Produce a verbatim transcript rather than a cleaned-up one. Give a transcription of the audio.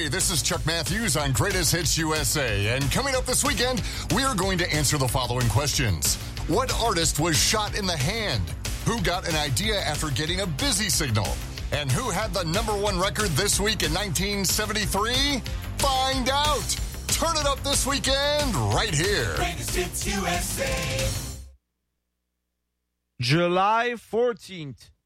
this is Chuck Matthews on Greatest Hits U S A. And coming up this weekend, we are going to answer the following questions. What artist was shot in the hand? Who got an idea after getting a busy signal? And who had the number one record this week in nineteen seventy-three? Find out. Turn it up this weekend right here. Greatest Hits U S A. July fourteenth,